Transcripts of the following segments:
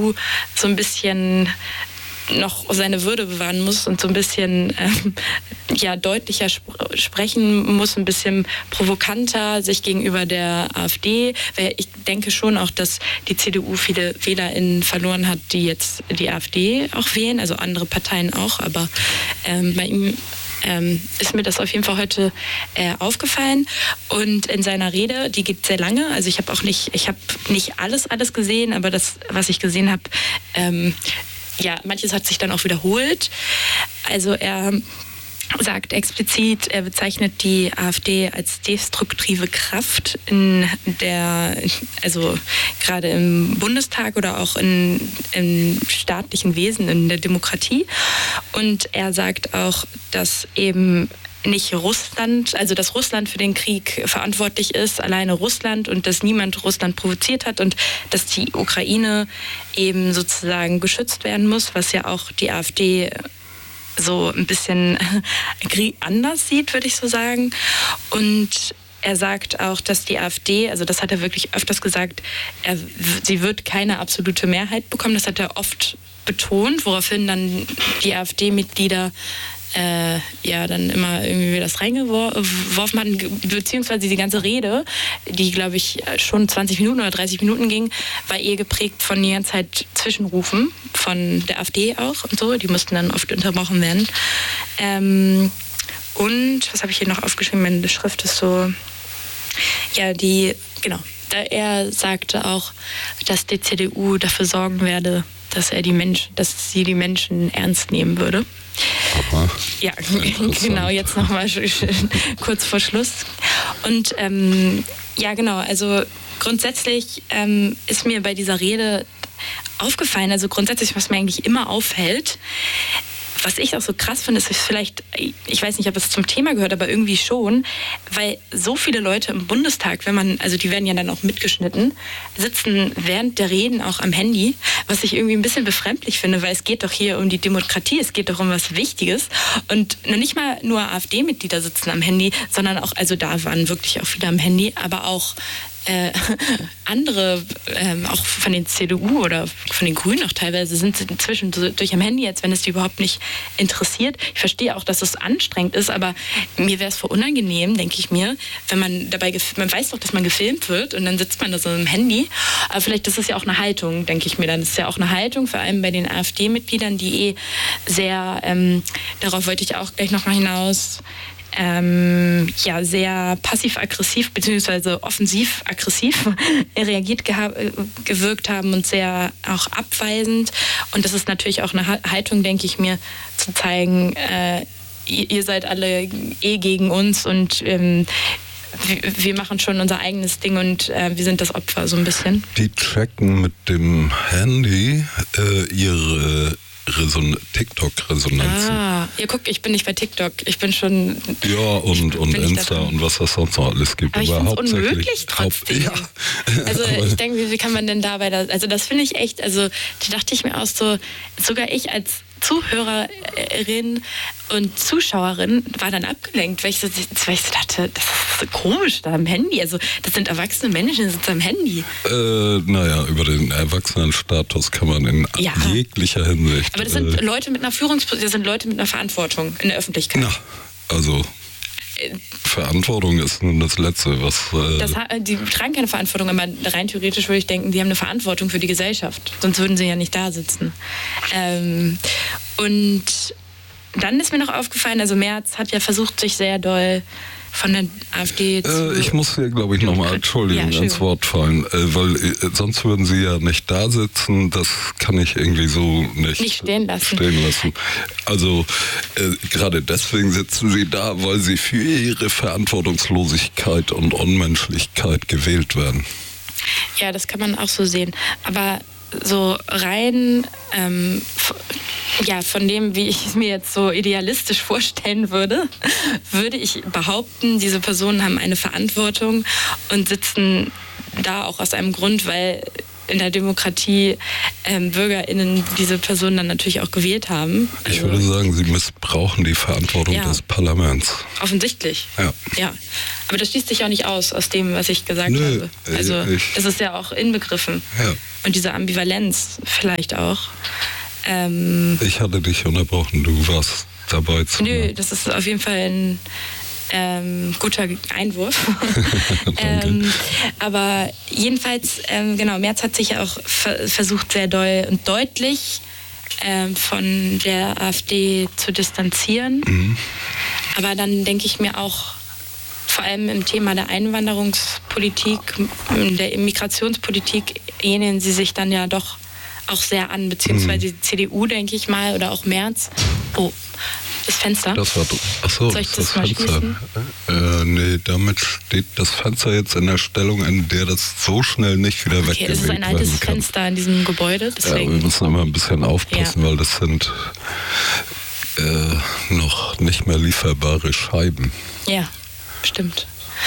CDU so ein bisschen noch seine Würde bewahren muss und so ein bisschen deutlicher sprechen muss, ein bisschen provokanter sich gegenüber der AfD. Weil ich denke schon auch, dass die CDU viele WählerInnen verloren hat, die jetzt die AfD auch wählen, also andere Parteien auch, aber bei ihm ist mir das auf jeden Fall heute aufgefallen. Und in seiner Rede, die geht sehr lange, also ich habe nicht alles gesehen, aber das, was ich gesehen habe, manches hat sich dann auch wiederholt. Also er sagt explizit, er bezeichnet die AfD als destruktive Kraft gerade im Bundestag oder auch im staatlichen Wesen, in der Demokratie. Und er sagt auch, dass eben nicht Russland, also dass Russland für den Krieg verantwortlich ist, alleine Russland, und dass niemand Russland provoziert hat und dass die Ukraine eben sozusagen geschützt werden muss, was ja auch die AfD so ein bisschen anders sieht, würde ich so sagen. Und er sagt auch, dass die AfD, also das hat er wirklich öfters gesagt, sie wird keine absolute Mehrheit bekommen. Das hat er oft betont, woraufhin dann die AfD-Mitglieder dann immer irgendwie das reingeworfen hatten, beziehungsweise die ganze Rede, die, glaube ich, schon 20 Minuten oder 30 Minuten ging, war geprägt von die ganze Zeit Zwischenrufen von der AfD auch und so. Die mussten dann oft unterbrochen werden. Und, was habe ich hier noch aufgeschrieben? Meine Schrift ist so, er sagte auch, dass die CDU dafür sorgen werde, dass sie die Menschen ernst nehmen würde. Aha. Ja, genau, jetzt nochmal kurz vor Schluss. Und also grundsätzlich ist mir bei dieser Rede aufgefallen, also grundsätzlich, was mir eigentlich immer auffällt, was ich auch so krass finde, ist vielleicht, ich weiß nicht, ob es zum Thema gehört, aber irgendwie schon, weil so viele Leute im Bundestag, die werden ja dann auch mitgeschnitten, sitzen während der Reden auch am Handy, was ich irgendwie ein bisschen befremdlich finde, weil es geht doch hier um die Demokratie, es geht doch um was Wichtiges und nicht mal nur AfD-Mitglieder sitzen am Handy, sondern auch, also da waren wirklich auch viele am Handy, aber auch andere, auch von den CDU oder von den Grünen auch teilweise, sind inzwischen durch am Handy, als wenn es die überhaupt nicht interessiert. Ich verstehe auch, dass es anstrengend ist, aber mir wäre es voll unangenehm, denke ich mir, wenn man man weiß doch, dass man gefilmt wird und dann sitzt man da so im Handy. Aber vielleicht ist es ja auch eine Haltung, denke ich mir dann. Das ist ja auch eine Haltung, vor allem bei den AfD-Mitgliedern, die sehr, darauf wollte ich auch gleich nochmal hinaus, sehr passiv-aggressiv bzw. offensiv-aggressiv gewirkt haben und sehr auch abweisend. Und das ist natürlich auch eine Haltung, denke ich mir, zu zeigen, ihr seid alle gegen uns und wir machen schon unser eigenes Ding und wir sind das Opfer so ein bisschen. Die tracken mit dem Handy ihre TikTok-Resonanzen. Guck, ich bin nicht bei TikTok. Ich bin schon... Ja, und Insta und was es sonst noch alles gibt. Aber ich finde es unmöglich trotzdem. Also ich denke, wie kann man denn dabei... Also das finde ich echt... Also da dachte ich mir auch so, sogar ich als Zuhörerin und Zuschauerin war dann abgelenkt, weil ich so dachte, das ist so komisch da am Handy. Also das sind erwachsene Menschen, die sitzen am Handy. Über den Erwachsenenstatus kann man in jeglicher Hinsicht... Aber das sind Leute mit einer Führungsposition, das sind Leute mit einer Verantwortung in der Öffentlichkeit. Verantwortung ist nun das Letzte, was... die tragen keine Verantwortung, aber rein theoretisch würde ich denken, die haben eine Verantwortung für die Gesellschaft. Sonst würden sie ja nicht da sitzen. Und dann ist mir noch aufgefallen, also Merz hat ja versucht, sich sehr doll von der AfD zu... Ich muss hier, glaube ich, nochmal ins Wort fallen, weil sonst würden Sie ja nicht da sitzen. Das kann ich irgendwie so nicht stehen lassen. Also gerade deswegen sitzen Sie da, weil Sie für Ihre Verantwortungslosigkeit und Unmenschlichkeit gewählt werden. Ja, das kann man auch so sehen. Aber so rein von dem, wie ich es mir jetzt so idealistisch vorstellen würde ich behaupten, diese Personen haben eine Verantwortung und sitzen da auch aus einem Grund, weil in der Demokratie BürgerInnen diese Person dann natürlich auch gewählt haben. Ich würde sagen, sie missbrauchen die Verantwortung des Parlaments. Offensichtlich. Ja. Aber das schließt sich auch nicht aus dem, was ich gesagt habe. Also es ist ja auch inbegriffen. Ja. Und diese Ambivalenz vielleicht auch. Ich hatte dich unterbrochen, du warst dabei zu. Nö, das ist auf jeden Fall ein guter Einwurf. Aber jedenfalls, Merz hat sich ja auch versucht, sehr doll und deutlich von der AfD zu distanzieren. Mhm. Aber dann denke ich mir auch, vor allem im Thema der Einwanderungspolitik, der Immigrationspolitik, ähneln sie sich dann ja doch auch sehr an, beziehungsweise die CDU, denke ich mal, oder auch Merz. Oh, das Fenster. Soll ich das mal schließen? Nee, damit steht das Fenster jetzt in der Stellung, in der das so schnell nicht wieder weggeweht werden kann. Es ist ein altes Fenster in diesem Gebäude, deswegen. Ja, wir müssen immer ein bisschen aufpassen, weil das sind noch nicht mehr lieferbare Scheiben. Ja, stimmt.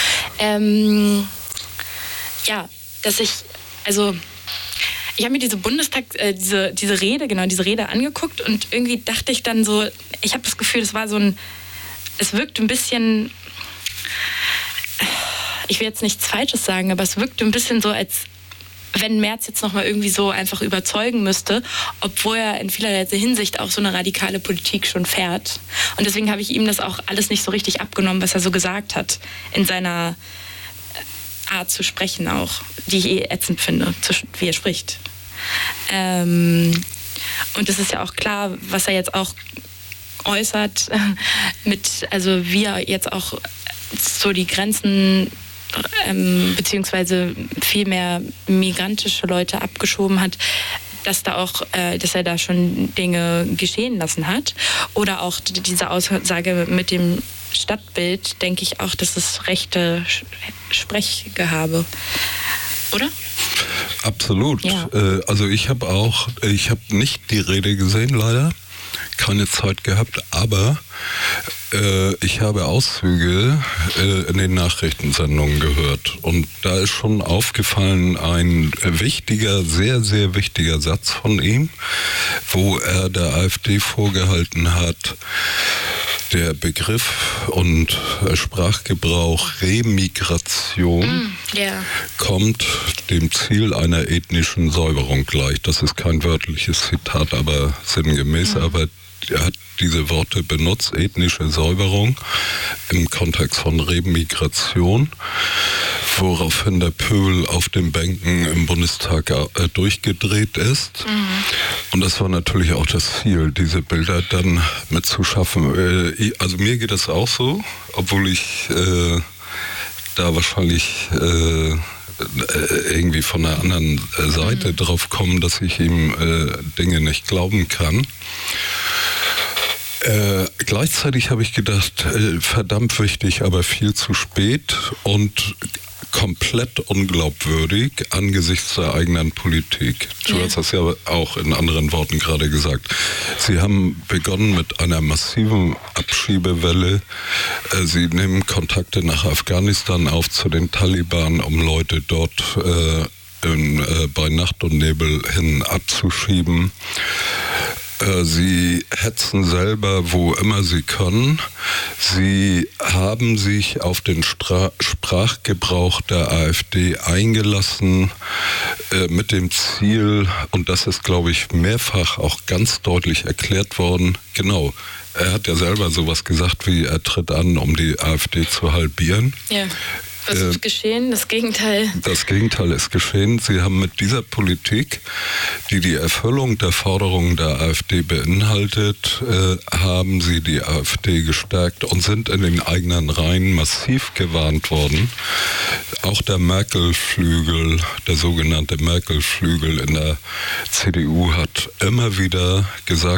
Ich habe mir diese diese Rede angeguckt und irgendwie dachte ich dann so, ich habe das Gefühl, es wirkt ein bisschen, ich will jetzt nichts Falsches sagen, aber es wirkt ein bisschen so, als wenn Merz jetzt nochmal irgendwie so einfach überzeugen müsste, obwohl er in vielerlei Hinsicht auch so eine radikale Politik schon fährt. Und deswegen habe ich ihm das auch alles nicht so richtig abgenommen, was er so gesagt hat in seiner Art zu sprechen auch, die ich ätzend finde, wie er spricht. Und es ist ja auch klar, was er jetzt auch äußert, wie er jetzt auch so die Grenzen beziehungsweise viel mehr migrantische Leute abgeschoben hat, dass er da schon Dinge geschehen lassen hat. Oder auch diese Aussage mit dem Stadtbild, denke ich auch, das ist rechte Sprechgehabe. Oder? Absolut. Ja. Also ich habe nicht die Rede gesehen, leider. Keine Zeit gehabt, aber ich habe Auszüge in den Nachrichtensendungen gehört und da ist schon aufgefallen ein wichtiger, sehr, sehr wichtiger Satz von ihm, wo er der AfD vorgehalten hat, der Begriff und Sprachgebrauch Remigration kommt dem Ziel einer ethnischen Säuberung gleich. Das ist kein wörtliches Zitat, aber sinngemäß, aber er hat diese Worte benutzt, ethnische Säuberung im Kontext von Remigration, woraufhin der Pöbel auf den Bänken im Bundestag durchgedreht ist. Mhm. Und das war natürlich auch das Ziel, diese Bilder dann mitzuschaffen. Also mir geht es auch so, obwohl ich da wahrscheinlich irgendwie von der anderen Seite drauf komme, dass ich ihm Dinge nicht glauben kann. Gleichzeitig habe ich gedacht, verdammt wichtig, aber viel zu spät und komplett unglaubwürdig angesichts der eigenen Politik. Du hast das ja auch in anderen Worten gerade gesagt. Sie haben begonnen mit einer massiven Abschiebewelle. Sie nehmen Kontakte nach Afghanistan auf zu den Taliban, um Leute dort bei Nacht und Nebel hin abzuschieben. Sie hetzen selber, wo immer sie können. Sie haben sich auf den Sprachgebrauch der AfD eingelassen mit dem Ziel, und das ist, glaube ich, mehrfach auch ganz deutlich erklärt worden, genau, er hat ja selber sowas gesagt wie, er tritt an, um die AfD zu halbieren. Ja. Was ist geschehen? Das Gegenteil? Das Gegenteil ist geschehen. Sie haben mit dieser Politik, die die Erfüllung der Forderungen der AfD beinhaltet, haben sie die AfD gestärkt und sind in den eigenen Reihen massiv gewarnt worden. Auch der Merkel-Flügel, der sogenannte Merkel-Flügel in der CDU hat immer wieder gesagt,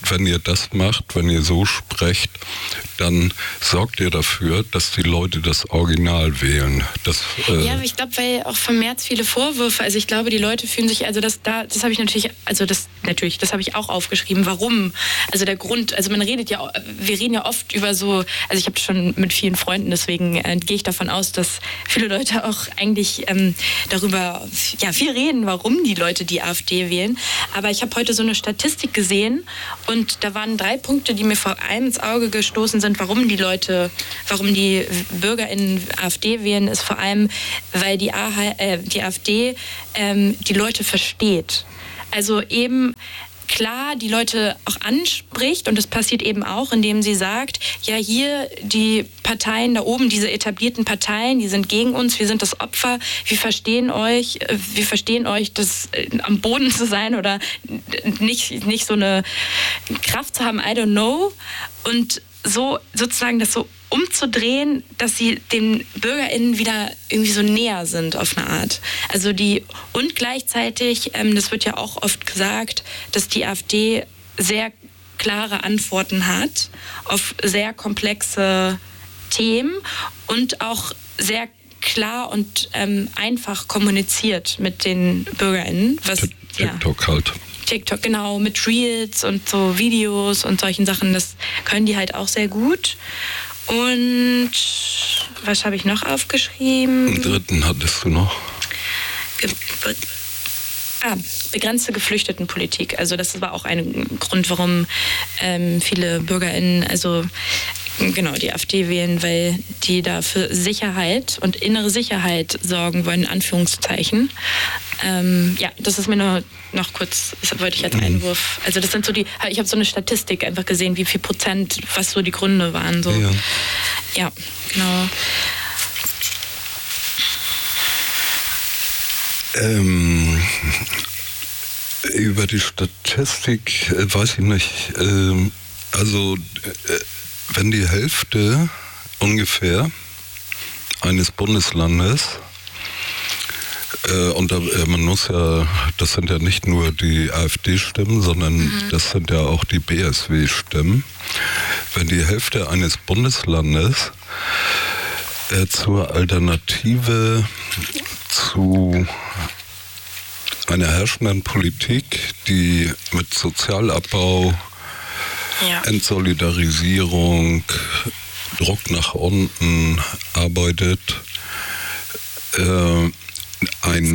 wenn ihr das macht, wenn ihr so sprecht, dann sorgt ihr dafür, dass die Leute das Original wählen. Ja, aber ich glaube, weil auch vermehrt viele Vorwürfe, also ich glaube, die Leute fühlen sich, also das habe ich natürlich, das habe ich auch aufgeschrieben, warum, also der Grund, also wir reden ja oft über so, also ich habe schon mit vielen Freunden, deswegen gehe ich davon aus, dass viele Leute auch eigentlich darüber viel reden, warum die Leute die AfD wählen, aber ich habe heute so eine Statistik gesehen und da waren 3 Punkte, die mir vor allem ins Auge gestoßen sind, warum die BürgerInnen AfD wählen, ist vor allem, weil die AfD die Leute versteht. Also eben klar die Leute auch anspricht und das passiert eben auch, indem sie sagt, ja hier die Parteien da oben, diese etablierten Parteien, die sind gegen uns, wir sind das Opfer, wir verstehen euch, das am Boden zu sein oder nicht so eine Kraft zu haben, I don't know, und so sozusagen das so umzudrehen, dass sie den BürgerInnen wieder irgendwie so näher sind auf eine Art. Also und gleichzeitig, das wird ja auch oft gesagt, dass die AfD sehr klare Antworten hat auf sehr komplexe Themen und auch sehr klar und einfach kommuniziert mit den BürgerInnen. TikTok halt. TikTok, genau, mit Reels und so Videos und solchen Sachen, das können die halt auch sehr gut. Und was habe ich noch aufgeschrieben? Den 3. hattest du noch. Begrenzte Geflüchtetenpolitik. Also das war auch ein Grund, warum viele BürgerInnen, also genau, die AfD wählen, weil die da für Sicherheit und innere Sicherheit sorgen wollen, in Anführungszeichen. Das ist mir noch kurz, das wollte ich als Einwurf. Also das sind so ich habe so eine Statistik einfach gesehen, wie viel Prozent, was so die Gründe waren. So. Ja, genau. Über die Statistik weiß ich nicht. Wenn die Hälfte ungefähr eines Bundeslandes, und man muss ja, das sind ja nicht nur die AfD-Stimmen, sondern das sind ja auch die BSW-Stimmen, wenn die Hälfte eines Bundeslandes zur Alternative zu einer herrschenden Politik, die mit Sozialabbau, Entsolidarisierung, Druck nach unten arbeitet, einen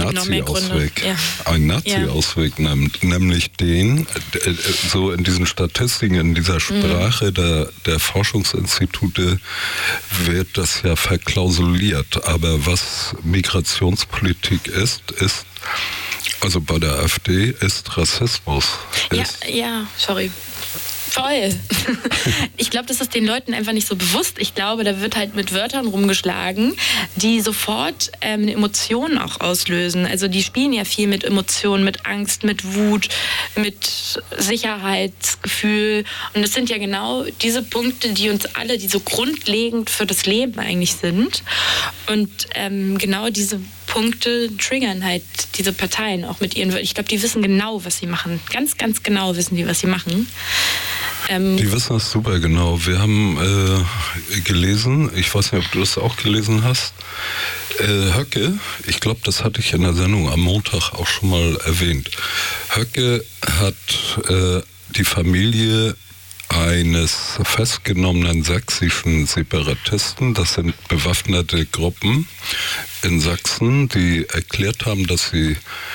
Nazi-Ausweg nimmt, nämlich den, so in diesen Statistiken, in dieser Sprache der Forschungsinstitute wird das ja verklausuliert. Aber was Migrationspolitik ist, also bei der AfD ist Rassismus. Sorry. Voll. Ich glaube, das ist den Leuten einfach nicht so bewusst. Ich glaube, da wird halt mit Wörtern rumgeschlagen, die sofort eine Emotion auch auslösen. Also die spielen ja viel mit Emotionen, mit Angst, mit Wut, mit Sicherheitsgefühl. Und das sind ja genau diese Punkte, die uns alle, die so grundlegend für das Leben eigentlich sind. Und genau diese Punkte triggern halt diese Parteien auch mit ihren Wörtern. Ich glaube, die wissen genau, was sie machen. Ganz, ganz genau wissen die, was sie machen. Die wissen das super genau. Wir haben gelesen, ich weiß nicht, ob du das auch gelesen hast, Höcke, ich glaube, das hatte ich in der Sendung am Montag auch schon mal erwähnt. Höcke hat die Familie eines festgenommenen sächsischen Separatisten, das sind bewaffnete Gruppen in Sachsen, die erklärt haben, dass sie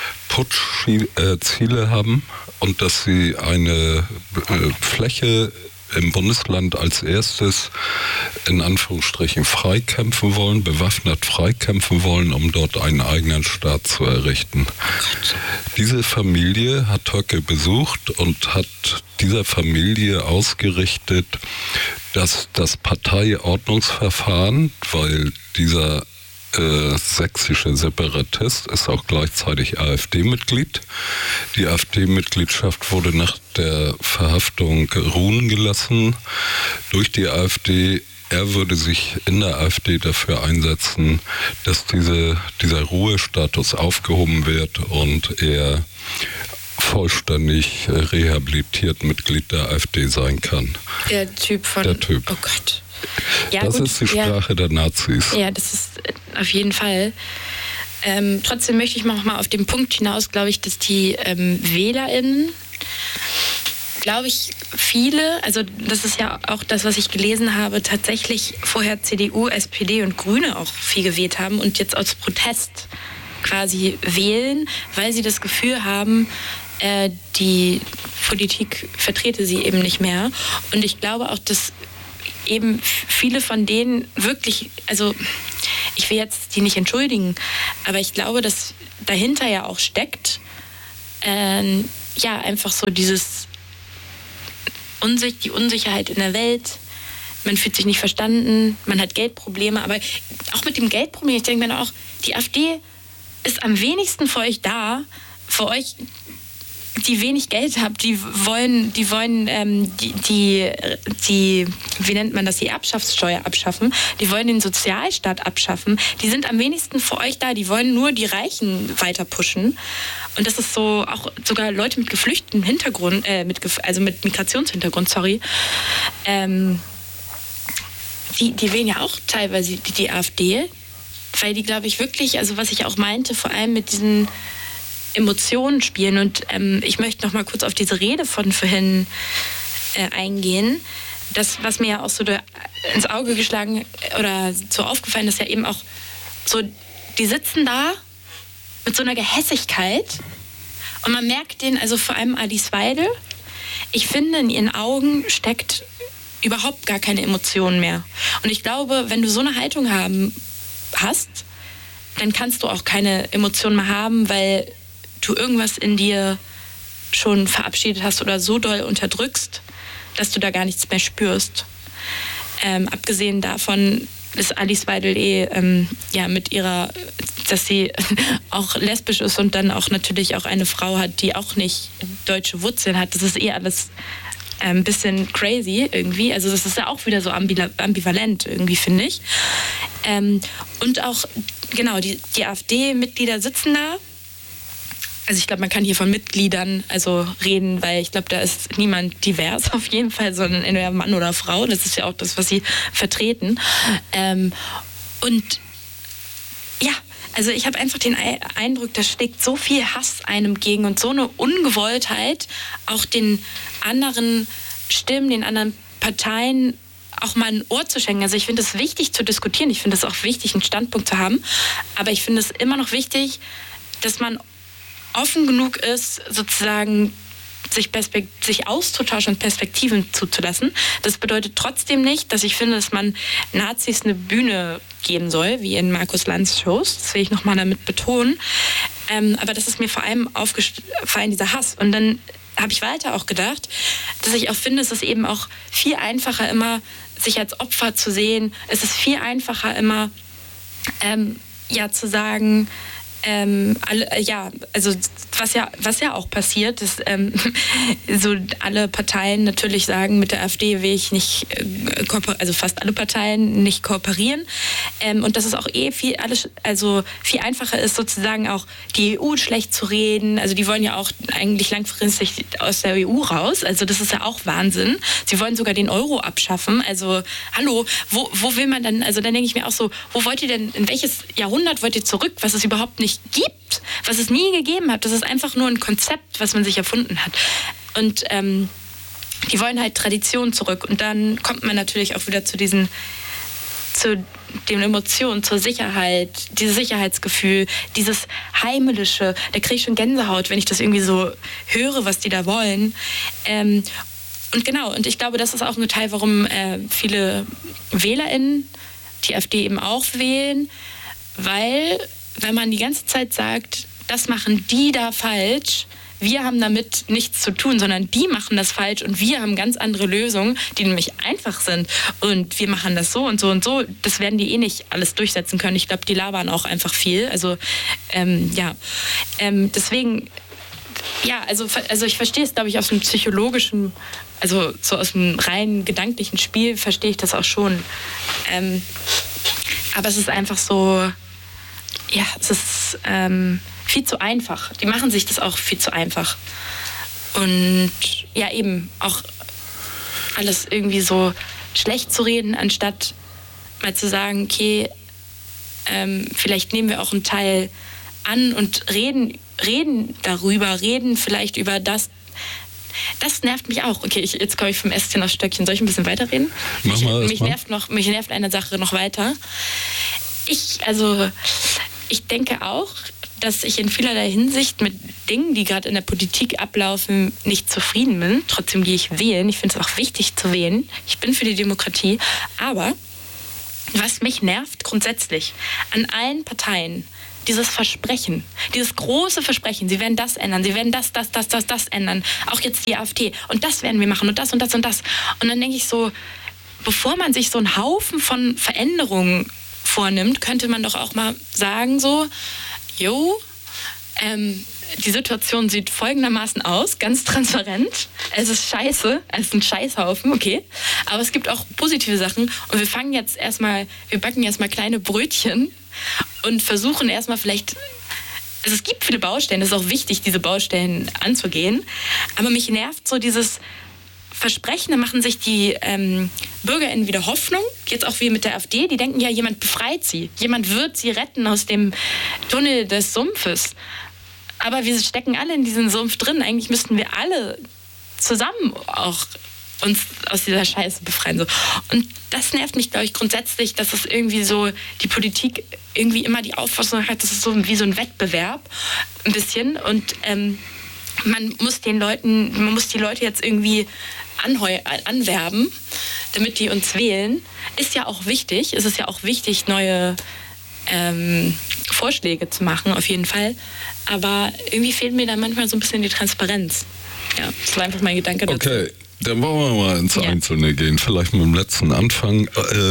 Putschziele haben und dass sie eine Fläche im Bundesland als erstes in Anführungsstrichen freikämpfen wollen, bewaffnet freikämpfen wollen, um dort einen eigenen Staat zu errichten. Diese Familie hat Höcke besucht und hat dieser Familie ausgerichtet, dass das Parteiordnungsverfahren, weil dieser sächsische Separatist ist auch gleichzeitig AfD-Mitglied. Die AfD-Mitgliedschaft wurde nach der Verhaftung ruhen gelassen durch die AfD. Er würde sich in der AfD dafür einsetzen, dass dieser Ruhestatus aufgehoben wird und er vollständig rehabilitiert Mitglied der AfD sein kann. Der Typ. Oh Gott. Ja, das ist die Sprache der Nazis. Ja, das ist auf jeden Fall. Trotzdem möchte ich noch mal auf den Punkt hinaus, glaube ich, dass die WählerInnen, glaube ich, viele, also das ist ja auch das, was ich gelesen habe, tatsächlich vorher CDU, SPD und Grüne auch viel gewählt haben und jetzt aus Protest quasi wählen, weil sie das Gefühl haben, die Politik vertrete sie eben nicht mehr. Und ich glaube auch, dass eben viele von denen wirklich, also ich will jetzt die nicht entschuldigen, aber ich glaube, dass dahinter ja auch steckt, einfach so die Unsicherheit in der Welt. Man fühlt sich nicht verstanden, man hat Geldprobleme, aber auch mit dem Geldproblem, ich denke mir auch, die AfD ist am wenigsten für euch da, für euch, die wenig Geld habt, die wollen wie nennt man das, die Erbschaftssteuer abschaffen, die wollen den Sozialstaat abschaffen, die sind am wenigsten für euch da, die wollen nur die Reichen weiter pushen. Und das ist so, auch sogar Leute mit geflüchtetem Hintergrund, mit Migrationshintergrund, die wählen ja auch teilweise die AfD, weil die, glaube ich, wirklich, also was ich auch meinte, vor allem mit diesen Emotionen spielen. Und ich möchte noch mal kurz auf diese Rede von vorhin eingehen. Das, was mir ja auch so ins Auge geschlagen oder so aufgefallen ist, ja eben auch so, die sitzen da mit so einer Gehässigkeit und man merkt denen, also vor allem Alice Weidel, ich finde, in ihren Augen steckt überhaupt gar keine Emotionen mehr. Und ich glaube, wenn du so eine Haltung hast, dann kannst du auch keine Emotionen mehr haben, weil du irgendwas in dir schon verabschiedet hast oder so doll unterdrückst, dass du da gar nichts mehr spürst. Abgesehen davon ist Alice Weidel mit ihrer, dass sie auch lesbisch ist und dann auch natürlich auch eine Frau hat, die auch nicht deutsche Wurzeln hat. Das ist alles ein bisschen crazy irgendwie. Also das ist ja auch wieder so ambivalent irgendwie, finde ich. Und auch, genau, die AfD-Mitglieder sitzen da. Also ich glaube, man kann hier von Mitgliedern reden, weil ich glaube, da ist niemand divers auf jeden Fall, sondern entweder Mann oder Frau. Das ist ja auch das, was sie vertreten. Und ja, also ich habe einfach den Eindruck, da steckt so viel Hass einem gegen und so eine Ungewolltheit, auch den anderen Stimmen, den anderen Parteien auch mal ein Ohr zu schenken. Also ich finde es wichtig zu diskutieren. Ich finde es auch wichtig, einen Standpunkt zu haben. Aber ich finde es immer noch wichtig, dass man offen genug ist, sozusagen sich auszutauschen und Perspektiven zuzulassen. Das bedeutet trotzdem nicht, dass ich finde, dass man Nazis eine Bühne geben soll, wie in Markus Lanz Shows. Das will ich nochmal damit betonen. Aber das ist mir vor allem aufgefallen, dieser Hass. Und dann habe ich weiter auch gedacht, dass ich auch finde, es ist eben auch viel einfacher immer, sich als Opfer zu sehen. Es ist viel einfacher immer, zu sagen, was ja auch passiert, dass so alle Parteien natürlich sagen, mit der AfD will ich nicht also fast alle Parteien nicht kooperieren, und dass es auch viel einfacher ist, sozusagen auch die EU schlecht zu reden. Also die wollen ja auch eigentlich langfristig aus der EU raus, also das ist ja auch Wahnsinn. Sie wollen sogar den Euro abschaffen, also hallo, wo will man dann, also dann denke ich mir auch so, wo wollt ihr denn, in welches Jahrhundert wollt ihr zurück, was es überhaupt nicht gibt, was es nie gegeben hat. Das ist einfach nur ein Konzept, was man sich erfunden hat. Und die wollen halt Tradition zurück. Und dann kommt man natürlich auch wieder zu den Emotionen, zur Sicherheit, dieses Sicherheitsgefühl, dieses Heimelische. Da kriege ich schon Gänsehaut, wenn ich das irgendwie so höre, was die da wollen. Und genau, und ich glaube, das ist auch ein Teil, warum viele WählerInnen die AfD eben auch wählen, weil wenn man die ganze Zeit sagt, das machen die da falsch, wir haben damit nichts zu tun, sondern die machen das falsch und wir haben ganz andere Lösungen, die nämlich einfach sind und wir machen das so und so und so, das werden die nicht alles durchsetzen können. Ich glaube, die labern auch einfach viel. Also deswegen, ja, also ich verstehe es, glaube ich, aus dem psychologischen, also so aus dem rein gedanklichen Spiel verstehe ich das auch schon. Aber es ist einfach so, ja, es ist viel zu einfach. Die machen sich das auch viel zu einfach. Und ja, eben auch alles irgendwie so schlecht zu reden, anstatt mal zu sagen, okay, vielleicht nehmen wir auch einen Teil an und reden darüber, reden vielleicht über das. Das nervt mich auch. Okay, jetzt komme ich vom Ästchen aufs Stöckchen. Soll ich ein bisschen weiterreden? Mich nervt eine Sache noch weiter. Ich denke auch, dass ich in vielerlei Hinsicht mit Dingen, die gerade in der Politik ablaufen, nicht zufrieden bin. Trotzdem gehe ich wählen. Ich finde es auch wichtig zu wählen. Ich bin für die Demokratie. Aber was mich nervt grundsätzlich an allen Parteien, dieses Versprechen, dieses große Versprechen, sie werden das ändern, sie werden das ändern, auch jetzt die AfD und das werden wir machen und das und das und das. Und dann denke ich so, bevor man sich so einen Haufen von Veränderungen vornimmt, könnte man doch auch mal sagen so, die Situation sieht folgendermaßen aus, ganz transparent. Es ist scheiße, es ist ein Scheißhaufen, okay. Aber es gibt auch positive Sachen und wir backen erstmal kleine Brötchen und versuchen erstmal vielleicht, also es gibt viele Baustellen, es ist auch wichtig, diese Baustellen anzugehen, aber mich nervt so dieses Versprechen, da machen sich die BürgerInnen wieder Hoffnung, jetzt auch wie mit der AfD, die denken ja, jemand befreit sie, jemand wird sie retten aus dem Tunnel des Sumpfes. Aber wir stecken alle in diesen Sumpf drin, eigentlich müssten wir alle zusammen auch uns aus dieser Scheiße befreien. So. Und das nervt mich, glaube ich, grundsätzlich, dass es irgendwie so, die Politik irgendwie immer die Auffassung hat, das ist so wie so ein Wettbewerb, ein bisschen. Und man muss die Leute jetzt irgendwie anwerben, damit die uns wählen. Ist ja auch wichtig. Es ist ja auch wichtig, neue Vorschläge zu machen, auf jeden Fall. Aber irgendwie fehlt mir da manchmal so ein bisschen die Transparenz. Ja, das war einfach mein Gedanke dazu. Okay, dann wollen wir mal ins Einzelne gehen. Vielleicht mit dem letzten Anfang.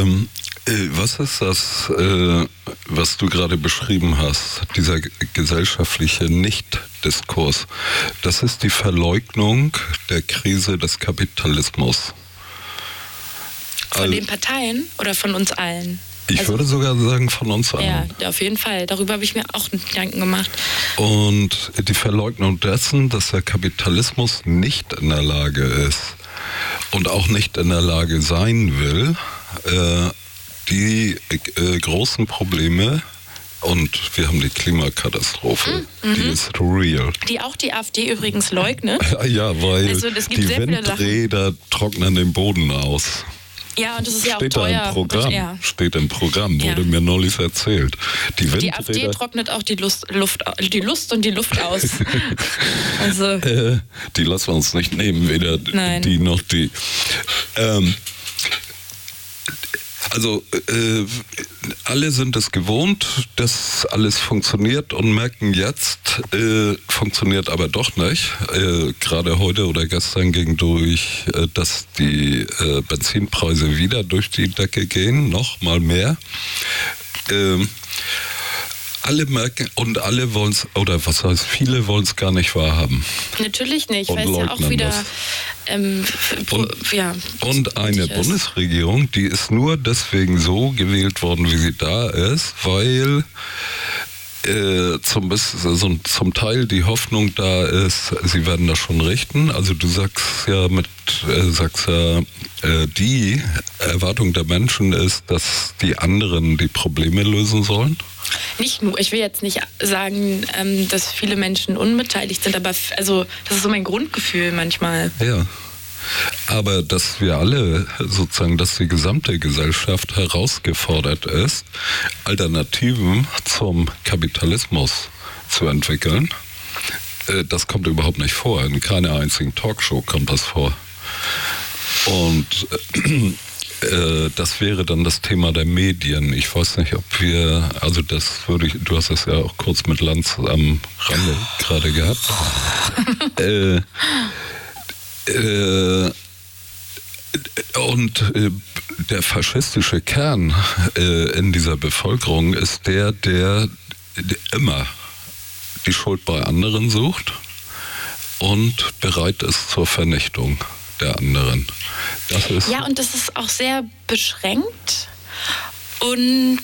Was ist das, was du gerade beschrieben hast, dieser gesellschaftliche Nicht-Diskurs? Das ist die Verleugnung der Krise des Kapitalismus. Von den Parteien oder von uns allen? Ich würde sogar sagen, von uns allen. Ja, auf jeden Fall. Darüber habe ich mir auch Gedanken gemacht. Und die Verleugnung dessen, dass der Kapitalismus nicht in der Lage ist und auch nicht in der Lage sein will, die großen Probleme, und wir haben die Klimakatastrophe, die ist real. Die auch die AfD übrigens leugnet. Ja, weil also, es gibt die Windräder trocknen den Boden aus. Ja, und das ist ja auch teuer. Steht im Programm, wurde mir neulich erzählt. Die AfD trocknet auch die Lust und die Luft aus. Also. Die lassen wir uns nicht nehmen, weder die noch die. Alle sind es gewohnt, dass alles funktioniert und merken jetzt, funktioniert aber doch nicht. Gerade heute oder gestern ging durch, dass die Benzinpreise wieder durch die Decke gehen, noch mal mehr. Alle merken und alle wollen es, oder was heißt, viele wollen es gar nicht wahrhaben. Natürlich nicht, weil es ja auch wieder... Und eine Bundesregierung, die ist nur deswegen so gewählt worden, wie sie da ist, weil zum Teil die Hoffnung da ist, sie werden das schon richten. Also du sagst ja die Erwartung der Menschen ist, dass die anderen die Probleme lösen sollen. Nicht nur, ich will jetzt nicht sagen, dass viele Menschen unbeteiligt sind, aber das ist so mein Grundgefühl manchmal. Ja, aber dass wir alle sozusagen, dass die gesamte Gesellschaft herausgefordert ist, Alternativen zum Kapitalismus zu entwickeln, das kommt überhaupt nicht vor. In keiner einzigen Talkshow kommt das vor. Und das wäre dann das Thema der Medien. Ich weiß nicht, ob wir, also du hast es ja auch kurz mit Lanz am Rande gerade gehabt. Und der faschistische Kern in dieser Bevölkerung ist der immer die Schuld bei anderen sucht und bereit ist zur Vernichtung der anderen. Und das ist auch sehr beschränkt und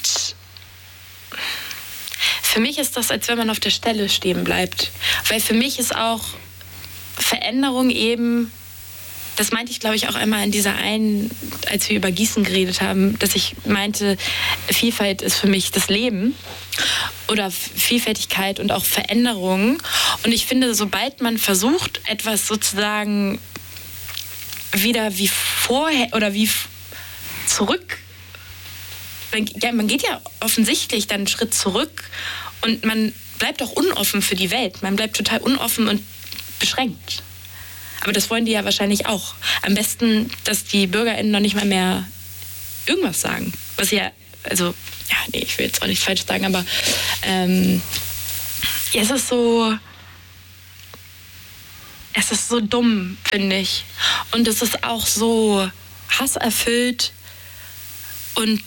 für mich ist das, als wenn man auf der Stelle stehen bleibt. Weil für mich ist auch Veränderung eben, das meinte ich, glaube ich, auch einmal in dieser einen, als wir über Gießen geredet haben, dass ich meinte, Vielfalt ist für mich das Leben oder Vielfältigkeit und auch Veränderung. Und ich finde, sobald man versucht, etwas sozusagen wieder wie vorher oder wie zurück, man geht ja offensichtlich dann einen Schritt zurück und man bleibt auch unoffen für die Welt. Man bleibt total unoffen und beschränkt. Aber das wollen die ja wahrscheinlich auch. Am besten, dass die BürgerInnen noch nicht mal mehr irgendwas sagen. Was ja, also, ja, nee, ich will jetzt auch nichts falsch sagen, aber ja, es ist so dumm, finde ich. Und es ist auch so hasserfüllt und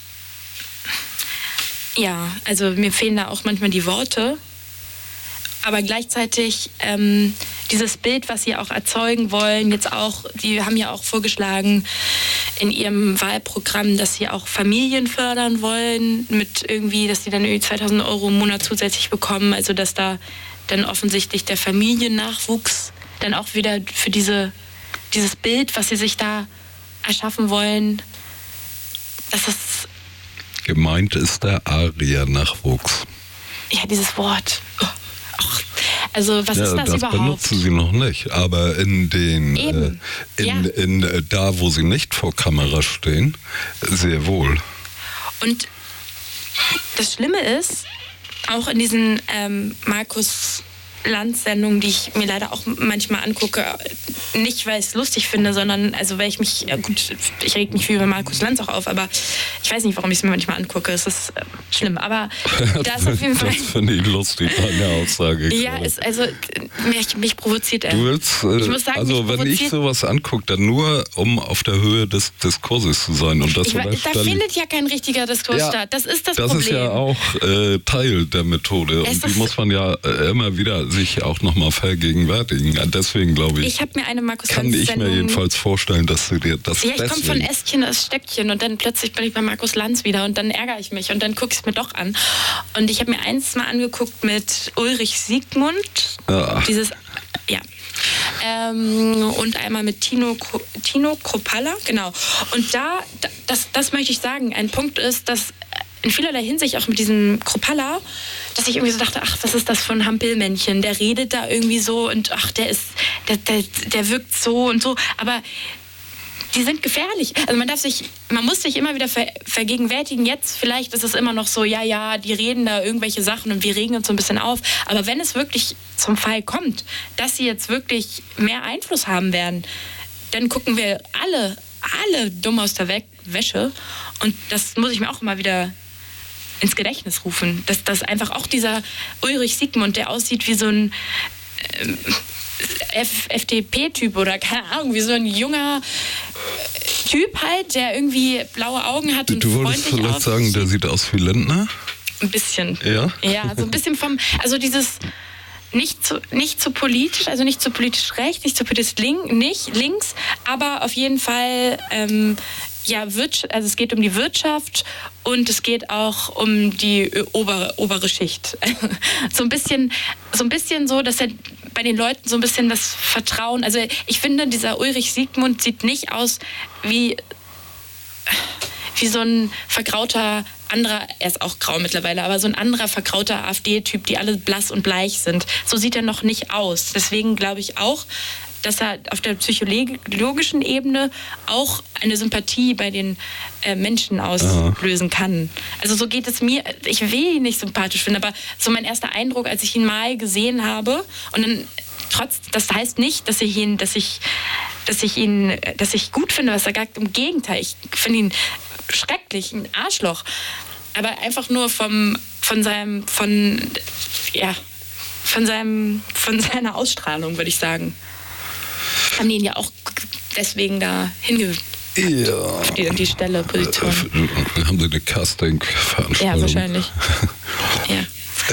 ja, also mir fehlen da auch manchmal die Worte. Aber gleichzeitig dieses Bild, was sie auch erzeugen wollen, jetzt auch, die haben ja auch vorgeschlagen in ihrem Wahlprogramm, dass sie auch Familien fördern wollen, mit irgendwie, dass sie dann irgendwie 2.000 Euro im Monat zusätzlich bekommen. Also dass da dann offensichtlich der Familiennachwuchs dann auch wieder für dieses Bild, was sie sich da erschaffen wollen, das ist... Gemeint ist der Aria-Nachwuchs. Ja, dieses Wort. Also was ist das überhaupt? Das benutzen sie noch nicht, aber in den da, wo sie nicht vor Kamera stehen, sehr wohl. Und das Schlimme ist, auch in diesen Markus-Lanz-Sendungen, die ich mir leider auch manchmal angucke, nicht weil ich es lustig finde, sondern also weil ich mich, ich reg mich viel über Markus Lanz auch auf, aber ich weiß nicht, warum ich es mir manchmal angucke. Es ist schlimm, aber da ist auf jeden Fall... Das finde ich lustig, deine Aussage. Ja, mich provoziert er. Du willst, ich muss sagen, also wenn ich sowas angucke, dann nur, um auf der Höhe des Diskurses zu sein. Und das da findet ja kein richtiger Diskurs statt. Das ist das Problem. Das ist ja auch Teil der Methode. Und die muss man ja immer wieder sich auch nochmal vergegenwärtigen. Deswegen glaube ich, habe mir eine Markus kann Lanz ich mir jedenfalls vorstellen, dass du dir das... Ja, ich komme von Ästchen aus Stöckchen und dann plötzlich bin ich bei Markus Lanz wieder und dann ärgere ich mich und dann gucke ich es mir doch an. Und ich habe mir eins mal angeguckt mit Ulrich Siegmund. Dieses, ja. Und einmal mit Tino Kropalla, genau. Und das möchte ich sagen. Ein Punkt ist, dass in vielerlei Hinsicht auch mit diesem Kropalla, dass ich irgendwie so dachte, ach, was ist das für ein Hampelmännchen? Der redet da irgendwie so und ach, der wirkt so und so. Aber die sind gefährlich. Also man muss sich immer wieder vergegenwärtigen. Jetzt vielleicht ist es immer noch so, ja, die reden da irgendwelche Sachen und wir regen uns so ein bisschen auf. Aber wenn es wirklich zum Fall kommt, dass sie jetzt wirklich mehr Einfluss haben werden, dann gucken wir alle dumm aus der Wäsche. Und das muss ich mir auch immer wieder ins Gedächtnis rufen. Dass einfach auch dieser Ulrich Siegmund, der aussieht wie so ein FDP-Typ oder keine Ahnung, wie so ein junger Typ halt, der irgendwie blaue Augen hat und freundlich aussieht. Du wolltest vielleicht sagen, der sieht aus wie Lindner? Ein bisschen. Ja? Ja, so ein bisschen also dieses nicht zu politisch, also nicht zu politisch rechts, nicht zu politisch links, aber auf jeden Fall also es geht um die Wirtschaft und es geht auch um die obere Schicht. So ein bisschen so, dass er bei den Leuten so ein bisschen das Vertrauen, also ich finde, dieser Ulrich Siegmund sieht nicht aus wie so ein vergrauter anderer, er ist auch grau mittlerweile, aber so ein anderer vergrauter AfD-Typ, die alle blass und bleich sind. So sieht er noch nicht aus. Deswegen glaube ich auch, dass er auf der psychologischen Ebene auch eine Sympathie bei den Menschen auslösen kann. Also so geht es mir. Ich will ihn nicht sympathisch finden, aber so mein erster Eindruck, als ich ihn mal gesehen habe, und dann das heißt nicht, dass ich gut finde, was er sagt. Im Gegenteil, ich finde ihn schrecklich, ein Arschloch. Aber einfach nur von seiner Ausstrahlung, würde ich sagen. Haben die ihn ja auch deswegen da hingeführt. Ja. Auf die Position. Haben sie eine Casting-Veranstaltung? Ja, wahrscheinlich. Ja.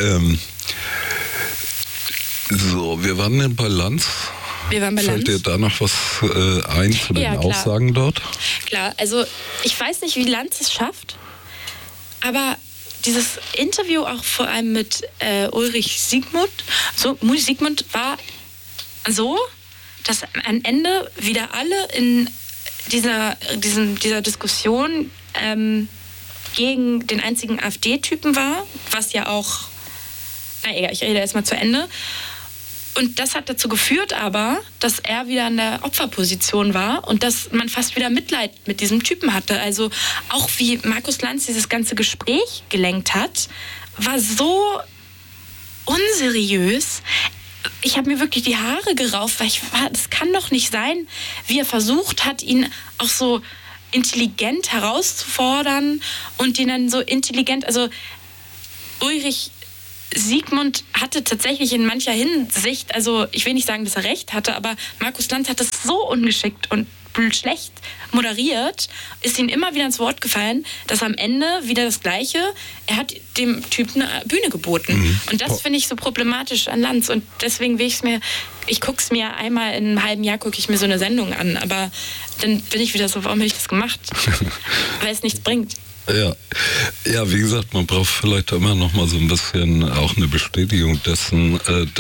So, wir waren denn bei Lanz. Fällt dir da noch was ein zu den Aussagen dort? Klar, also ich weiß nicht, wie Lanz es schafft, aber dieses Interview auch vor allem mit Ulrich Siegmund war so, dass am Ende wieder alle in dieser Diskussion gegen den einzigen AfD-Typen war, was ja auch, na egal, ich rede erstmal zu Ende. Und das hat dazu geführt aber, dass er wieder in der Opferposition war und dass man fast wieder Mitleid mit diesem Typen hatte. Also auch wie Markus Lanz dieses ganze Gespräch gelenkt hat, war so unseriös. Ich habe mir wirklich die Haare gerauft, weil das kann doch nicht sein, wie er versucht hat, ihn auch so intelligent herauszufordern und ihn dann so intelligent, also Ulrich Siegmund hatte tatsächlich in mancher Hinsicht, also ich will nicht sagen, dass er recht hatte, aber Markus Lanz hat das so ungeschickt und schlecht moderiert, ist ihm immer wieder ins Wort gefallen, dass am Ende wieder das Gleiche, er hat dem Typen eine Bühne geboten. Und das finde ich so problematisch an Lanz und deswegen will ich gucke es mir einmal in einem halben Jahr, gucke ich mir so eine Sendung an, aber dann bin ich wieder so, warum habe ich das gemacht? Weil es nichts bringt. Ja, wie gesagt, man braucht vielleicht immer noch mal so ein bisschen auch eine Bestätigung dessen,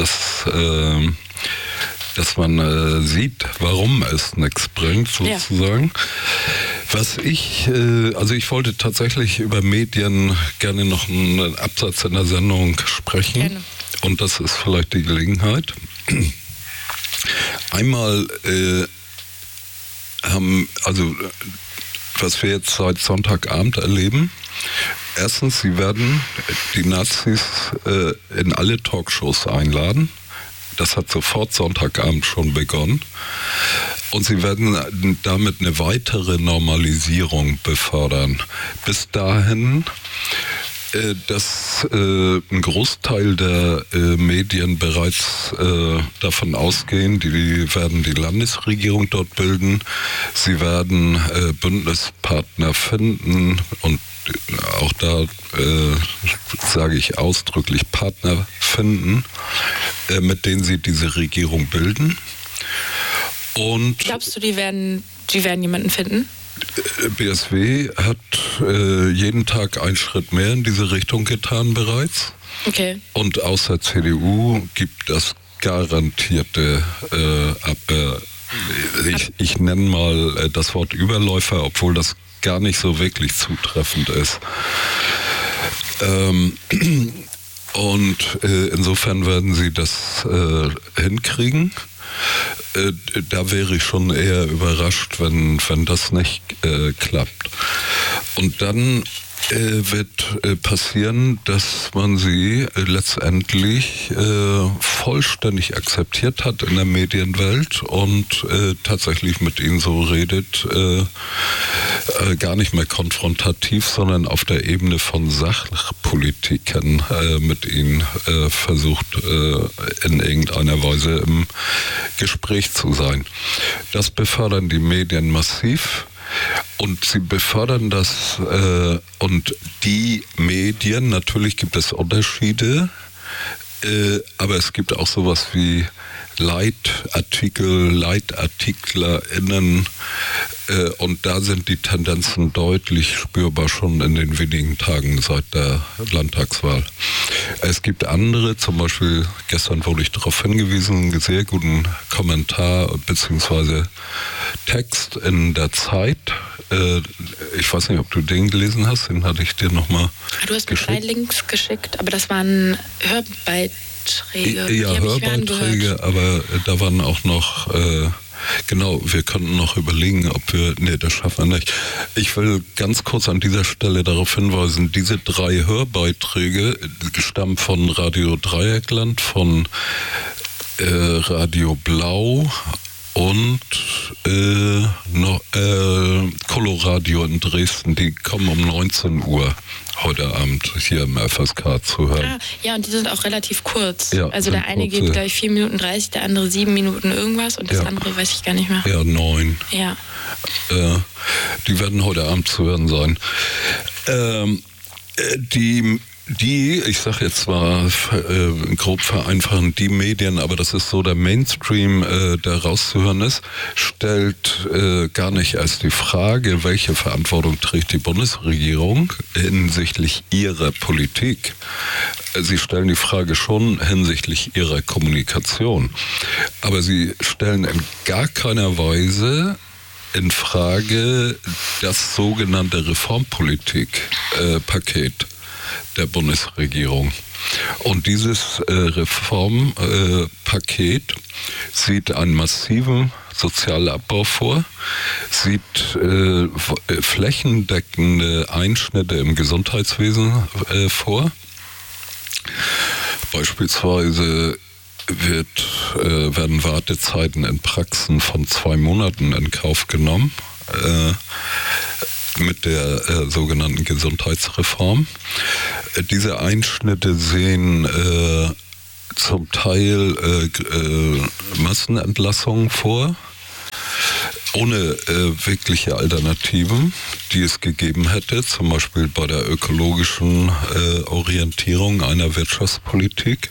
dass man sieht, warum es nichts bringt, sozusagen. Ja. Ich wollte tatsächlich über Medien gerne noch einen Absatz in der Sendung sprechen. Gerne. Und das ist vielleicht die Gelegenheit. Einmal was wir jetzt seit Sonntagabend erleben. Erstens, sie werden die Nazis in alle Talkshows einladen. Das hat sofort Sonntagabend schon begonnen. Und sie werden damit eine weitere Normalisierung befördern. Bis dahin, dass ein Großteil der Medien bereits davon ausgehen, die werden die Landesregierung dort bilden, sie werden Bündnispartner finden und auch da sage ich ausdrücklich Partner finden, mit denen sie diese Regierung bilden. Und glaubst du, die werden jemanden finden? BSW hat jeden Tag einen Schritt mehr in diese Richtung getan bereits. Okay. Und außer CDU gibt das garantierte ich nenne mal das Wort Überläufer, obwohl das gar nicht so wirklich zutreffend ist. Und insofern werden sie das hinkriegen. Da wäre ich schon eher überrascht, wenn das nicht klappt. Und dann wird passieren, dass man sie letztendlich vollständig akzeptiert hat in der Medienwelt und tatsächlich mit ihnen so redet, gar nicht mehr konfrontativ, sondern auf der Ebene von Sachpolitikern mit ihnen versucht, in irgendeiner Weise im Gespräch zu sein. Das befördern die Medien massiv. Und sie befördern das und die Medien, natürlich gibt es Unterschiede, aber es gibt auch sowas wie LeitartiklerInnen und da sind die Tendenzen deutlich spürbar schon in den wenigen Tagen seit der Landtagswahl. Es gibt andere, zum Beispiel gestern wurde ich darauf hingewiesen, einen sehr guten Kommentar bzw. Text in der Zeit. Ich weiß nicht, ob du den gelesen hast, den hatte ich dir nochmal Du hast mir 3 Links geschickt, aber das waren Hörbeiträge. Ja, Hörbeiträge, aber da waren auch noch, wir könnten noch überlegen, ob wir, das schaffen wir nicht. Ich will ganz kurz an dieser Stelle darauf hinweisen, diese 3 Hörbeiträge stammen von Radio Dreieckland, von Radio Blau und Coloradio in Dresden, die kommen um 19 Uhr heute Abend hier im FSK zu hören. Ja, und die sind auch relativ kurz. Ja, also der eine geht, glaube ich, 4 Minuten 30, der andere 7 Minuten irgendwas und das andere weiß ich gar nicht mehr. Ja, 9. Ja. Die werden heute Abend zu hören sein. Die Ich sage jetzt zwar grob vereinfachend, die Medien, aber das ist so der Mainstream, der rauszuhören ist, stellt gar nicht erst die Frage, welche Verantwortung trägt die Bundesregierung hinsichtlich ihrer Politik. Sie stellen die Frage schon hinsichtlich ihrer Kommunikation, aber sie stellen in gar keiner Weise in Frage das sogenannte Reformpolitik-Paket der Bundesregierung. Und dieses Reformpaket sieht einen massiven Sozialabbau vor, sieht flächendeckende Einschnitte im Gesundheitswesen Beispielsweise werden Wartezeiten in Praxen von 2 Monaten in Kauf genommen mit der sogenannten Gesundheitsreform. Diese Einschnitte sehen zum Teil Massenentlassungen vor, ohne wirkliche Alternativen, die es gegeben hätte, zum Beispiel bei der ökologischen Orientierung einer Wirtschaftspolitik.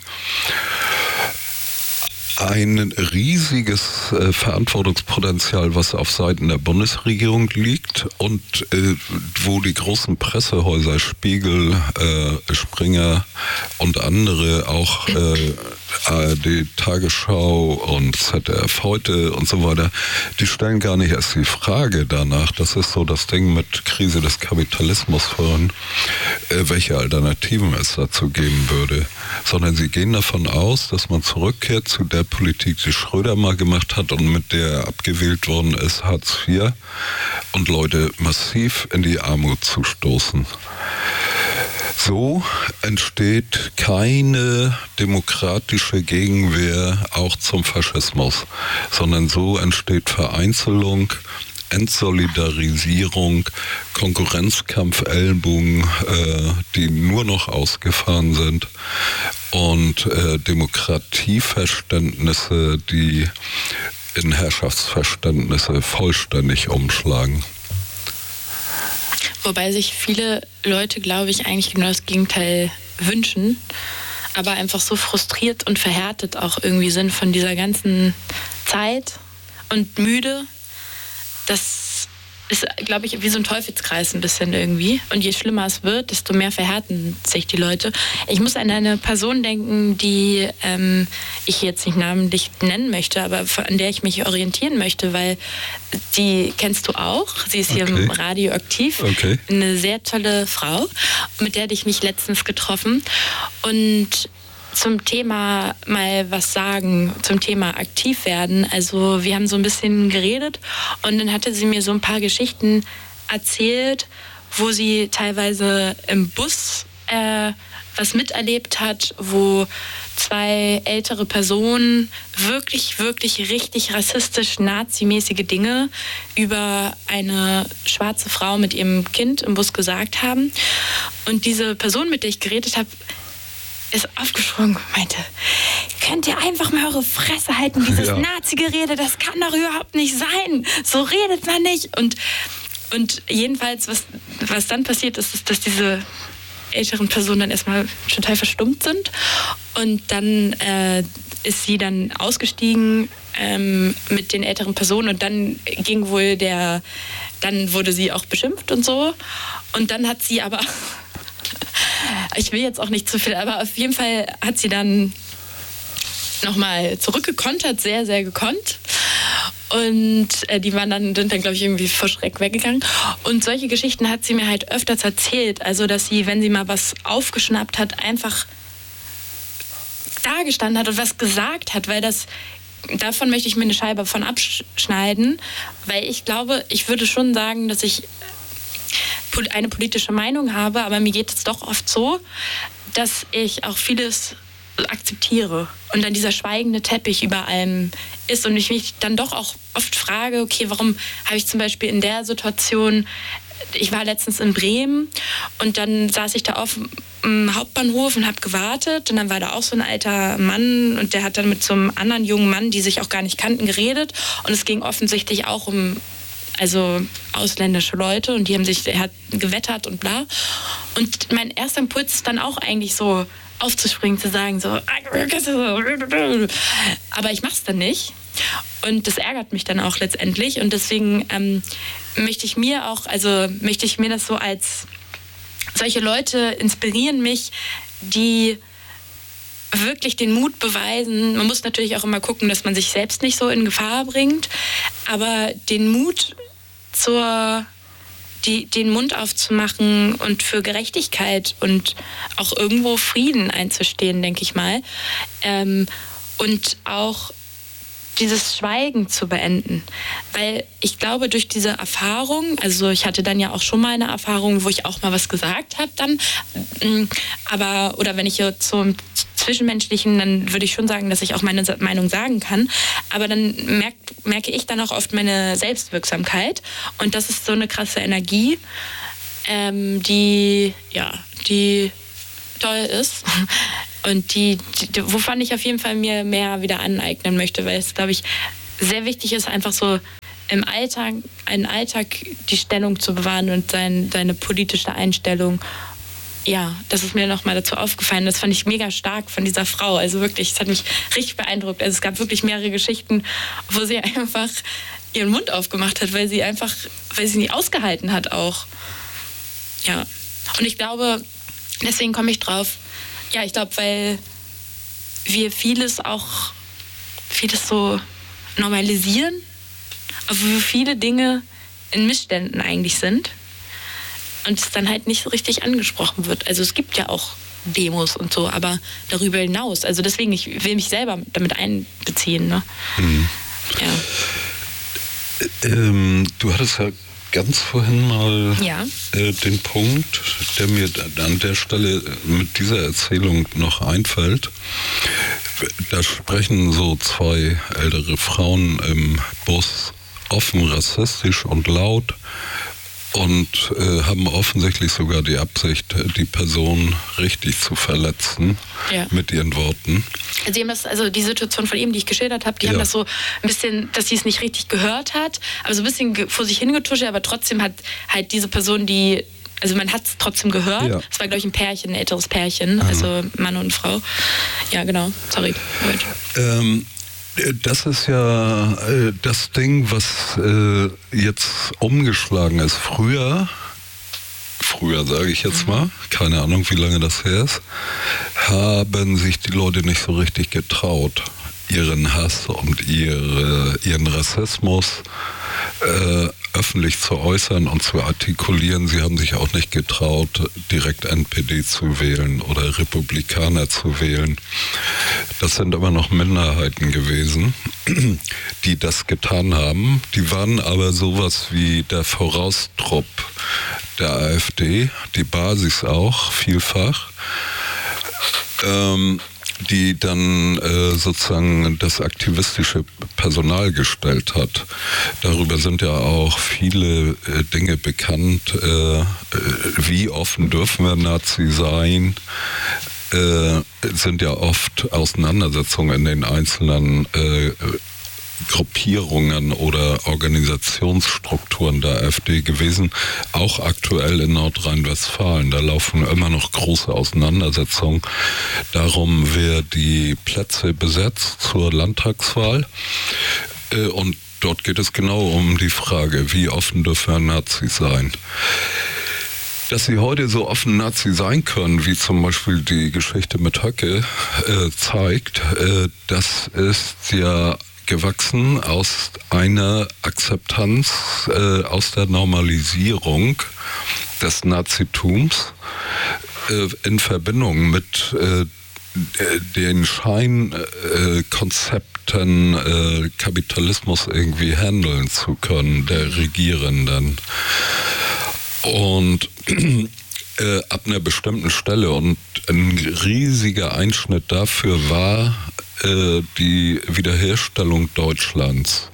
Ein riesiges Verantwortungspotenzial, was auf Seiten der Bundesregierung liegt und wo die großen Pressehäuser Spiegel, Springer und andere, auch ARD, Tagesschau und ZDF heute und so weiter, die stellen gar nicht erst die Frage danach, das ist so das Ding mit Krise des Kapitalismus vorhin, welche Alternativen es dazu geben würde, sondern sie gehen davon aus, dass man zurückkehrt zu der Politik, die Schröder mal gemacht hat und mit der er abgewählt worden ist, Hartz IV, und Leute massiv in die Armut zu stoßen. So entsteht keine demokratische Gegenwehr auch zum Faschismus, sondern so entsteht Vereinzelung, Entsolidarisierung, Konkurrenzkampf, Ellbogen, die nur noch ausgefahren sind, und Demokratieverständnisse, die in Herrschaftsverständnisse vollständig umschlagen. Wobei sich viele Leute, glaube ich, eigentlich genau das Gegenteil wünschen, aber einfach so frustriert und verhärtet auch irgendwie sind von dieser ganzen Zeit und müde. Das ist, glaube ich, wie so ein Teufelskreis ein bisschen irgendwie. Und je schlimmer es wird, desto mehr verhärten sich die Leute. Ich muss an eine Person denken, die ich jetzt nicht namentlich nennen möchte, aber an der ich mich orientieren möchte, weil die kennst du auch. Sie ist hier im Radio aktiv. Okay. Eine sehr tolle Frau, mit der hatte ich mich letztens getroffen. Und zum Thema mal was sagen, zum Thema aktiv werden. Also wir haben so ein bisschen geredet und dann hatte sie mir so ein paar Geschichten erzählt, wo sie teilweise im Bus was miterlebt hat, wo 2 ältere Personen wirklich, wirklich richtig rassistisch, nazimäßige Dinge über eine schwarze Frau mit ihrem Kind im Bus gesagt haben. Und diese Person, mit der ich geredet habe, ist aufgesprungen und meinte, könnt ihr einfach mal eure Fresse halten, dieses Nazi-Gerede, das kann doch überhaupt nicht sein, so redet man nicht. Und jedenfalls, was dann passiert ist, dass diese älteren Personen dann erstmal total verstummt sind und dann ist sie dann ausgestiegen mit den älteren Personen und dann ging wohl dann wurde sie auch beschimpft und so und dann hat sie aber ich will jetzt auch nicht zu viel, aber auf jeden Fall hat sie dann nochmal zurückgekontert, sehr, sehr gekonnt. Und die sind dann, glaube ich, irgendwie vor Schreck weggegangen. Und solche Geschichten hat sie mir halt öfters erzählt. Also, dass sie, wenn sie mal was aufgeschnappt hat, einfach dagestanden hat und was gesagt hat, weil davon möchte ich mir eine Scheibe von abschneiden, weil ich glaube, ich würde schon sagen, dass ich eine politische Meinung habe, aber mir geht es doch oft so, dass ich auch vieles akzeptiere und dann dieser schweigende Teppich über allem ist und ich mich dann doch auch oft frage, okay, warum habe ich zum Beispiel in der Situation, ich war letztens in Bremen und dann saß ich da auf dem Hauptbahnhof und habe gewartet und dann war da auch so ein alter Mann und der hat dann mit so einem anderen jungen Mann, die sich auch gar nicht kannten, geredet und es ging offensichtlich auch um ausländische Leute und er hat gewettert und bla. Und mein erster Impuls ist dann auch eigentlich so aufzuspringen, zu sagen so, aber ich mach's dann nicht. Und das ärgert mich dann auch letztendlich. Und deswegen möchte ich mir das so als solche Leute inspirieren mich, die wirklich den Mut beweisen. Man muss natürlich auch immer gucken, dass man sich selbst nicht so in Gefahr bringt, aber den Mut den Mund aufzumachen und für Gerechtigkeit und auch irgendwo Frieden einzustehen, denke ich mal. Und auch dieses Schweigen zu beenden. Weil ich glaube, durch diese Erfahrung, also ich hatte dann ja auch schon mal eine Erfahrung, wo ich auch mal was gesagt habe dann, oder wenn ich jetzt zum Zwischenmenschlichen, dann würde ich schon sagen, dass ich auch meine Meinung sagen kann. Aber dann merke ich dann auch oft meine Selbstwirksamkeit. Und das ist so eine krasse Energie, die toll ist. Und wovon ich auf jeden Fall mir mehr wieder aneignen möchte, weil es, glaube ich, sehr wichtig ist, einfach so im Alltag die Stellung zu bewahren und seine politische Einstellung. Ja, das ist mir nochmal dazu aufgefallen. Das fand ich mega stark von dieser Frau. Also wirklich, es hat mich richtig beeindruckt. Also es gab wirklich mehrere Geschichten, wo sie einfach ihren Mund aufgemacht hat, weil sie nicht ausgehalten hat auch. Ja, und ich glaube, deswegen komme ich drauf. Ja, ich glaube, weil wir vieles so normalisieren, aber wie viele Dinge in Missständen eigentlich sind und es dann halt nicht so richtig angesprochen wird. Also es gibt ja auch Demos und so, aber darüber hinaus. Also deswegen, ich will mich selber damit einbeziehen. Ne? Mhm. Ja. Du hattest ja ganz vorhin mal den Punkt, der mir an der Stelle mit dieser Erzählung noch einfällt. Da sprechen so zwei ältere Frauen im Bus offen rassistisch und laut und haben offensichtlich sogar die Absicht, die Person richtig zu verletzen mit ihren Worten. Also sie haben die Situation von eben, die ich geschildert habe, die haben das so ein bisschen, dass sie es nicht richtig gehört hat, aber so ein bisschen vor sich hingetuschelt, aber trotzdem hat halt diese Person man hat es trotzdem gehört. Es war, glaube ich, ein älteres Pärchen, also Mann und Frau. Ja, genau, sorry. Das ist ja das Ding, was jetzt umgeschlagen ist. Früher sage ich jetzt mal, keine Ahnung, wie lange das her ist, haben sich die Leute nicht so richtig getraut, ihren Hass und ihren Rassismus öffentlich zu äußern und zu artikulieren. Sie haben sich auch nicht getraut, direkt NPD zu wählen oder Republikaner zu wählen. Das sind aber noch Minderheiten gewesen, die das getan haben. Die waren aber sowas wie der Voraustrupp der AfD, die Basis auch vielfach, die dann sozusagen das aktivistische Personal gestellt hat. Darüber sind ja auch viele Dinge bekannt. Wie offen dürfen wir Nazi sein? Sind ja oft Auseinandersetzungen in den einzelnen Gruppierungen oder Organisationsstrukturen der AfD gewesen, auch aktuell in Nordrhein-Westfalen. Da laufen immer noch große Auseinandersetzungen darum, wer die Plätze besetzt zur Landtagswahl. Und dort geht es genau um die Frage, wie offen dürfen Nazis sein. Dass sie heute so offen Nazi sein können, wie zum Beispiel die Geschichte mit Höcke zeigt, das ist ja gewachsen aus einer Akzeptanz, aus der Normalisierung des Nazitums in Verbindung mit den Scheinkonzepten, Kapitalismus irgendwie handeln zu können, der Regierenden. Und ab einer bestimmten Stelle, und ein riesiger Einschnitt dafür war die Wiederherstellung Deutschlands,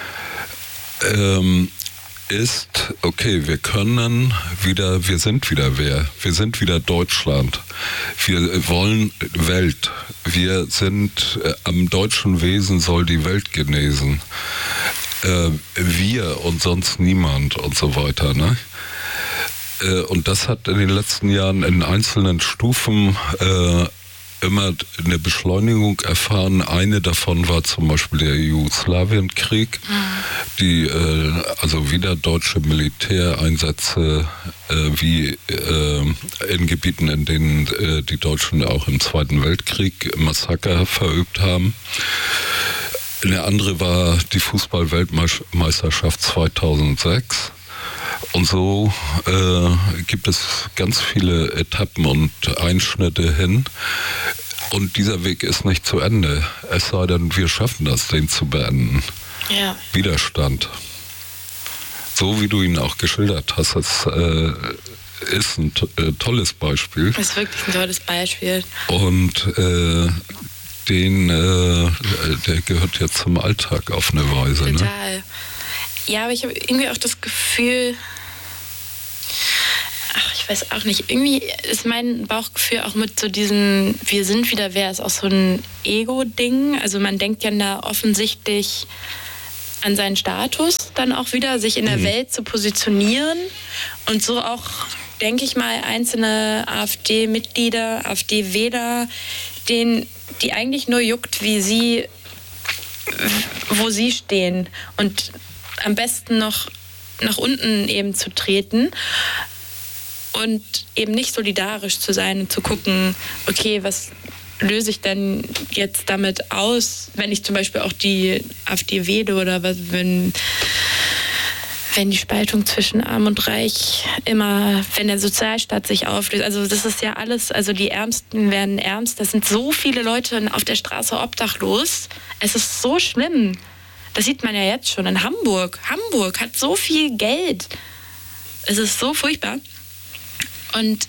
ist, okay, wir sind wieder wer? Wir sind wieder Deutschland. Wir wollen Welt. Wir sind, am deutschen Wesen soll die Welt genesen. Wir und sonst niemand und so weiter, ne? Und das hat in den letzten Jahren in einzelnen Stufen immer eine Beschleunigung erfahren. Eine davon war zum Beispiel der Jugoslawienkrieg, die also wieder deutsche Militäreinsätze wie in Gebieten, in denen die Deutschen auch im Zweiten Weltkrieg Massaker verübt haben. Eine andere war die Fußball-Weltmeisterschaft 2006. Und so gibt es ganz viele Etappen und Einschnitte hin. Und dieser Weg ist nicht zu Ende. Es sei denn, wir schaffen das, den zu beenden. Ja. Widerstand. So wie du ihn auch geschildert hast, das ist ein tolles Beispiel. Das ist wirklich ein tolles Beispiel. Und der gehört jetzt zum Alltag auf eine Weise. Total. Ne? Ja, aber ich habe irgendwie auch das Gefühl, ich weiß auch nicht, irgendwie ist mein Bauchgefühl auch mit so diesem wir sind wieder wer, ist auch so ein Ego-Ding. Also man denkt ja da offensichtlich an seinen Status dann auch wieder, sich in der Welt zu positionieren und so auch, denke ich mal, einzelne AfD-Mitglieder, AfD-Wähler, die eigentlich nur juckt, wie sie, wo sie stehen und am besten noch nach unten eben zu treten und eben nicht solidarisch zu sein und zu gucken, okay, was löse ich denn jetzt damit aus, wenn ich zum Beispiel auch die AfD wähle oder was, wenn die Spaltung zwischen Arm und Reich immer, wenn der Sozialstaat sich auflöst. Also das ist ja alles, also die Ärmsten werden ärmst. Das sind so viele Leute auf der Straße obdachlos. Es ist so schlimm. Das sieht man ja jetzt schon in Hamburg. Hamburg hat so viel Geld. Es ist so furchtbar. Und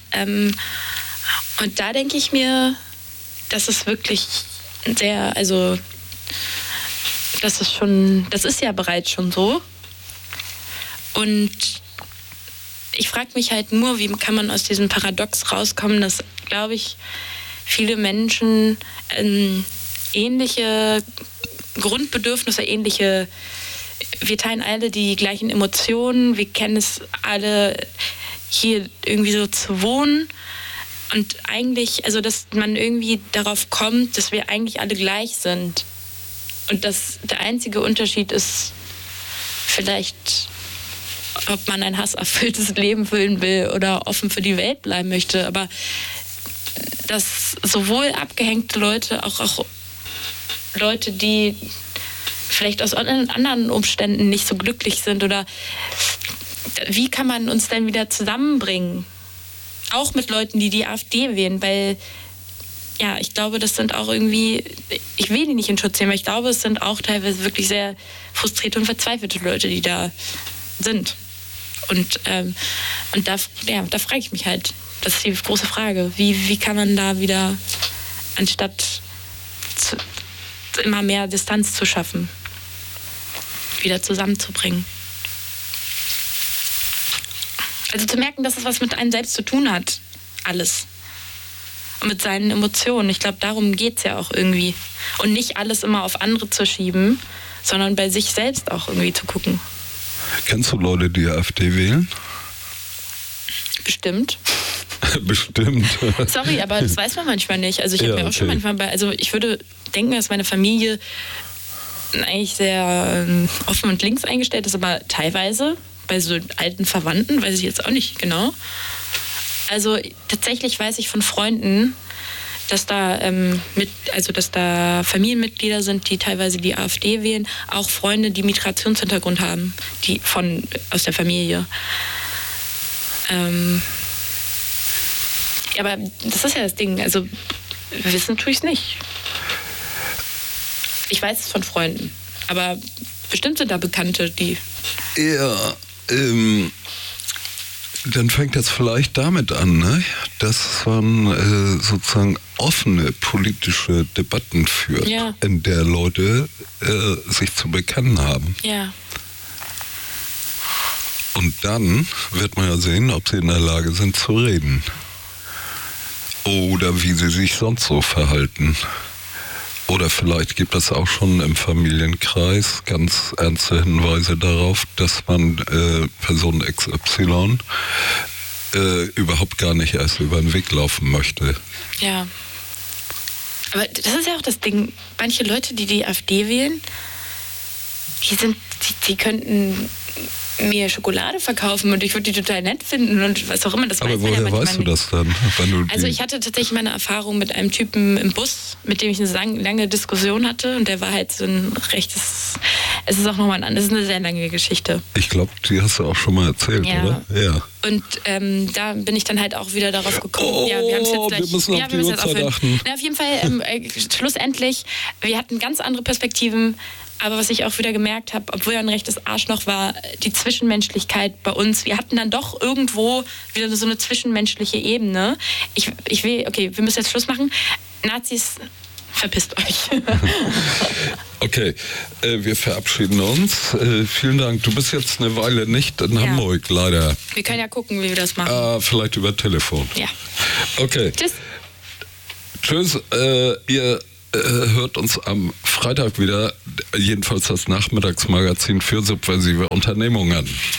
da denke ich mir, das ist wirklich sehr, also das ist ja bereits schon so. Und ich frage mich halt nur, wie kann man aus diesem Paradox rauskommen, dass, glaube ich, viele Menschen ähnliche Grundbedürfnisse, wir teilen alle die gleichen Emotionen, wir kennen es alle, hier irgendwie so zu wohnen. Und eigentlich, also dass man irgendwie darauf kommt, dass wir eigentlich alle gleich sind. Und dass der einzige Unterschied ist vielleicht, ob man ein hasserfülltes Leben führen will oder offen für die Welt bleiben möchte. Aber dass sowohl abgehängte Leute, auch Leute, die vielleicht aus anderen Umständen nicht so glücklich sind, oder wie kann man uns denn wieder zusammenbringen? Auch mit Leuten, die AfD wählen, weil ja, ich glaube, das sind auch irgendwie, ich will die nicht in Schutz nehmen, aber ich glaube, es sind auch teilweise wirklich sehr frustrierte und verzweifelte Leute, die da sind. Und da frage ich mich halt, das ist die große Frage, wie kann man da wieder, anstatt immer mehr Distanz zu schaffen, wieder zusammenzubringen. Also zu merken, dass es was mit einem selbst zu tun hat. Alles. Und mit seinen Emotionen. Ich glaube, darum geht es ja auch irgendwie. Und nicht alles immer auf andere zu schieben, sondern bei sich selbst auch irgendwie zu gucken. Kennst du Leute, die AfD wählen? Bestimmt. Bestimmt. Sorry, aber das weiß man manchmal nicht. Also ich habe mir auch schon manchmal ich würde denken, dass meine Familie eigentlich sehr offen und links eingestellt ist, aber teilweise bei so alten Verwandten, weiß ich jetzt auch nicht genau. Also tatsächlich weiß ich von Freunden, dass da dass da Familienmitglieder sind, die teilweise die AfD wählen, auch Freunde, die Migrationshintergrund haben, die aus der Familie. Aber das ist ja das Ding, also wissen tue ich es nicht. Ich weiß es von Freunden, aber bestimmt sind da Bekannte, die... Ja, dann fängt das vielleicht damit an, ne? Dass man sozusagen offene politische Debatten führt, in der Leute sich zu bekennen haben. Ja. Und dann wird man ja sehen, ob sie in der Lage sind zu reden. Oder wie sie sich sonst so verhalten. Oder vielleicht gibt es auch schon im Familienkreis ganz ernste Hinweise darauf, dass man Person XY überhaupt gar nicht erst über den Weg laufen möchte. Ja. Aber das ist ja auch das Ding. Manche Leute, die die AfD wählen, die könnten mir Schokolade verkaufen und ich würde die total nett finden und was auch immer. Das aber woher weißt du das dann? Also ich hatte tatsächlich meine Erfahrung mit einem Typen im Bus, mit dem ich eine lange Diskussion hatte und der war halt so ein rechtes... Es ist auch nochmal es ist eine sehr lange Geschichte. Ich glaube, die hast du auch schon mal erzählt, oder? Ja. Und da bin ich dann halt auch wieder darauf gekommen. Oh, ja, wir haben jetzt gleich, wir müssen auf die Uhrzeit achten. Na, auf jeden Fall, schlussendlich, wir hatten ganz andere Perspektiven. Aber was ich auch wieder gemerkt habe, obwohl er ein rechtes Arschloch war, die Zwischenmenschlichkeit bei uns, wir hatten dann doch irgendwo wieder so eine zwischenmenschliche Ebene. Okay, wir müssen jetzt Schluss machen. Nazis, verpisst euch. Okay, wir verabschieden uns. Vielen Dank. Du bist jetzt eine Weile nicht in Hamburg, leider. Wir können ja gucken, wie wir das machen. Vielleicht über Telefon. Ja. Okay. Tschüss. Tschüss. Ihr hört uns am Freitag wieder, jedenfalls das Nachmittagsmagazin für subversive Unternehmungen.